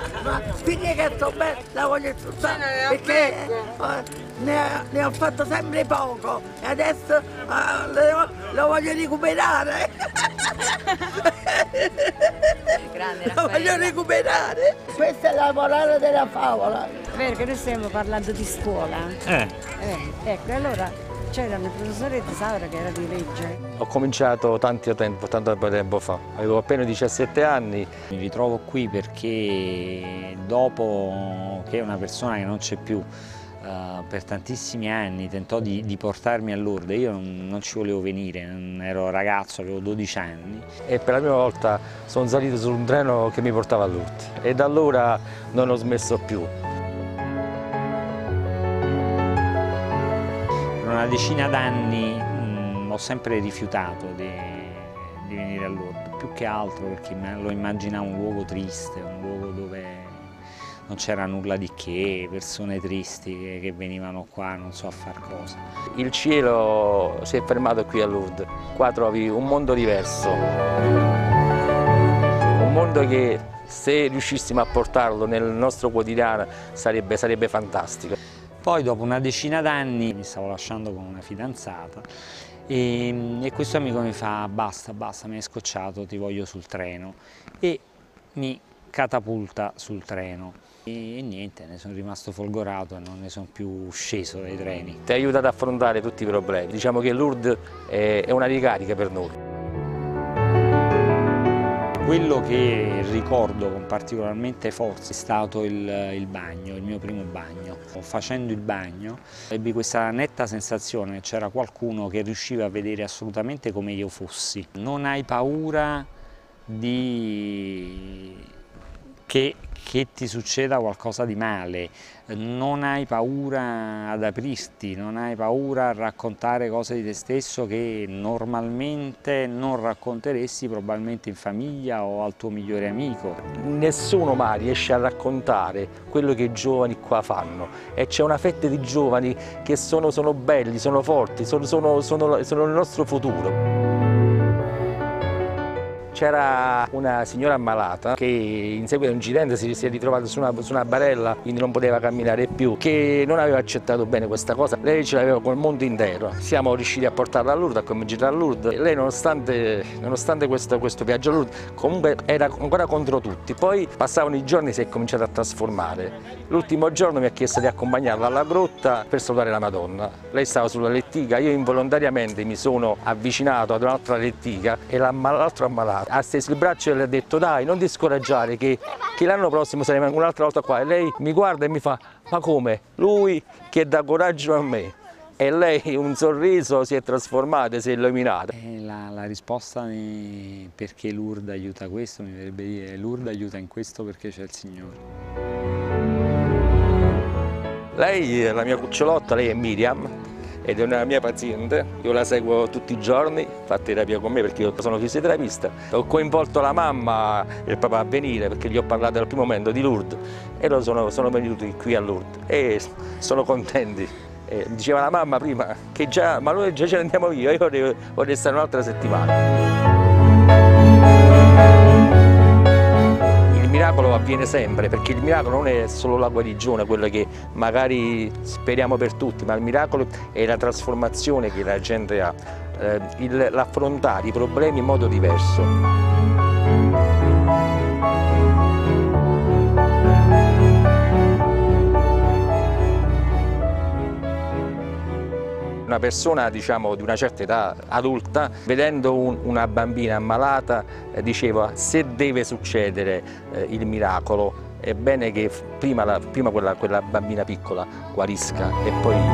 ma finché che sto bene la voglio sfruttare perché ne ho fatto sempre poco e adesso lo voglio recuperare. Grande Lo voglio recuperare. Questa è la morale della favola. È vero che noi stiamo parlando di scuola. Ecco, allora c'era il professore Di Saura che era di legge. Ho cominciato tanto tempo fa, avevo appena 17 anni. Mi ritrovo qui perché dopo che una persona che non c'è più per tantissimi anni tentò di portarmi a Lourdes, io non ci volevo venire, ero ragazzo, avevo 12 anni. E per la prima volta sono salito su un treno che mi portava a Lourdes e da allora non ho smesso più. Per una decina d'anni ho sempre rifiutato di venire a Lourdes, più che altro perché lo immaginavo un luogo triste, un luogo dove non c'era nulla di che, persone tristi che venivano qua non so a far cosa. Il cielo si è fermato qui a Lourdes, qua trovi un mondo diverso, un mondo che se riuscissimo a portarlo nel nostro quotidiano sarebbe fantastico. Poi dopo una decina d'anni mi stavo lasciando con una fidanzata e questo amico mi fa basta, mi hai scocciato, ti voglio sul treno, e mi catapulta sul treno. E niente, ne sono rimasto folgorato e non ne sono più sceso dai treni. Ti aiuta ad affrontare tutti i problemi. Diciamo che Lourdes è una ricarica per noi. Quello che ricordo con particolarmente forza è stato il bagno, il mio primo bagno. Facendo il bagno ebbi questa netta sensazione che c'era qualcuno che riusciva a vedere assolutamente come io fossi. Non hai paura che ti succeda qualcosa di male, non hai paura ad aprirti, non hai paura a raccontare cose di te stesso che normalmente non racconteresti probabilmente in famiglia o al tuo migliore amico. Nessuno mai riesce a raccontare quello che i giovani qua fanno e c'è una fetta di giovani che sono belli, sono forti, sono il nostro futuro. C'era una signora ammalata che in seguito a un incidente si è ritrovata su una barella, quindi non poteva camminare più, che non aveva accettato bene questa cosa. Lei ce l'aveva col mondo intero. Siamo riusciti a portarla a Lourdes, a cominciare a Lourdes. Lei nonostante questo viaggio a Lourdes comunque era ancora contro tutti. Poi passavano i giorni e si è cominciata a trasformare. L'ultimo giorno mi ha chiesto di accompagnarla alla grotta per salutare la Madonna. Lei stava sulla lettiga, io involontariamente mi sono avvicinato ad un'altra lettiga e l'altro ammalato ha steso il braccio e le ha detto dai, non ti scoraggiare che l'anno prossimo saremo un'altra volta qua. E lei mi guarda e mi fa ma come? Lui che dà coraggio a me. E lei un sorriso si è trasformata, si è illuminata. La risposta perché Lourdes aiuta questo mi verrebbe dire Lourdes aiuta in questo perché c'è il Signore. Lei è la mia cucciolotta, lei è Miriam ed è una mia paziente, io la seguo tutti i giorni, fa terapia con me perché io sono fisioterapista. Ho coinvolto la mamma e il papà a venire perché gli ho parlato al primo momento di Lourdes e loro sono venuti qui a Lourdes e sono contenti. Diceva la mamma prima che ma noi già ce ne andiamo via, io vorrei stare un'altra settimana. Il miracolo avviene sempre, perché il miracolo non è solo la guarigione, quella che magari speriamo per tutti, ma il miracolo è la trasformazione che la gente ha, l'affrontare i problemi in modo diverso. Una persona diciamo di una certa età adulta, vedendo una bambina ammalata, diceva se deve succedere il miracolo è bene che prima quella bambina piccola guarisca e poi